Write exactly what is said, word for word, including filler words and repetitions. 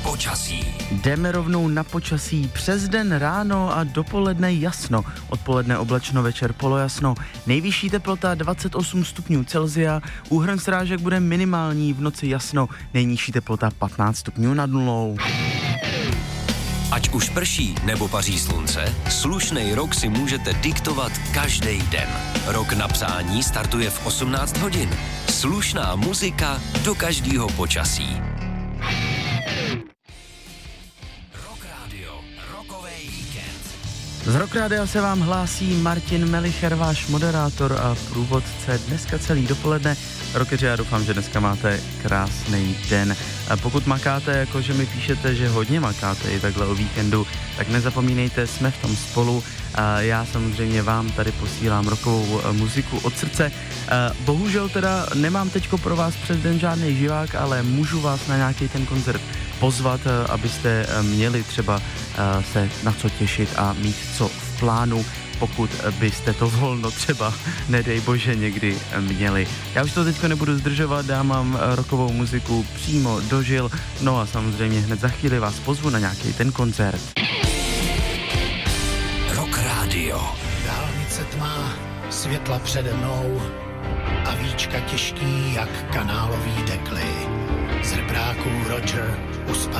Počasí. Jdeme rovnou na počasí. Přes den ráno a dopoledne jasno. Odpoledne oblačno, večer polojasno. Nejvyšší teplota dvacet osm stupňů Celsia. Úhrn srážek bude minimální, v noci jasno. Nejnižší teplota patnáct stupňů nad nulou. Ať už prší nebo paří slunce, slušnej rok si můžete diktovat každý den. Rok na přání startuje v osmnáct hodin. Slušná muzika do každého počasí. Rock Radio, rokovej víkend. Z Rock Rádia se vám hlásí Martin Melicher, váš moderátor a průvodce dneska celý dopoledne. Rockeři, já doufám, že dneska máte krásný den. A pokud makáte, jakože mi píšete, že hodně makáte i takhle o víkendu, tak nezapomínejte, jsme v tom spolu. A já samozřejmě vám tady posílám rockovou muziku od srdce. A bohužel teda nemám teďko pro vás přes den žádný živák, ale můžu vás na nějaký ten koncert pozvat, abyste měli třeba se na co těšit a mít co v plánu, pokud byste to volno třeba, nedej bože, někdy měli. Já už to teďko nebudu zdržovat, dám vám rockovou muziku přímo do žil, no a samozřejmě hned za chvíli vás pozvu na nějaký ten koncert. Rock Radio. Dálnice tmá, světla přede mnou a víčka těžký jak kanálový dekly. Z hrbráků Roger uspal